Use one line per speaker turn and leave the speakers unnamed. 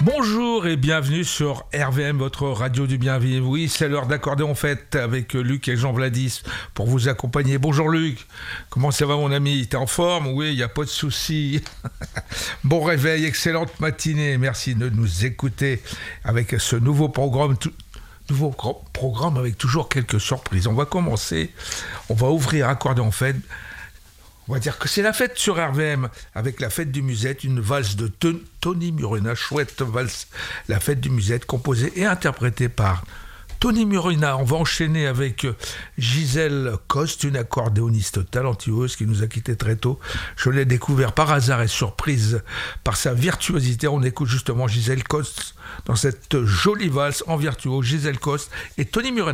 Bonjour et bienvenue sur RVM, votre radio du bien vivre. Oui, c'est l'heure d'accordéon fête avec Luc et Jean Vladis pour vous accompagner. Bonjour Luc, comment ça va mon ami? T'es en forme? Oui, il n'y a pas de souci. Bon réveil, excellente matinée. Merci de nous écouter avec ce nouveau programme. Nouveau programme avec toujours quelques surprises. On va commencer, on va ouvrir Accordéon fête. On va dire que c'est la fête sur RVM, avec la fête du Musette, une valse de Tony Murena, chouette valse, la fête du Musette, composée et interprétée par Tony Murena. On va enchaîner avec Gisèle Coste, une accordéoniste talentueuse qui nous a quittés très tôt. Je l'ai découvert par hasard et surprise par sa virtuosité. On écoute justement Gisèle Coste dans cette jolie valse en virtuose, Gisèle Coste et Tony Murena.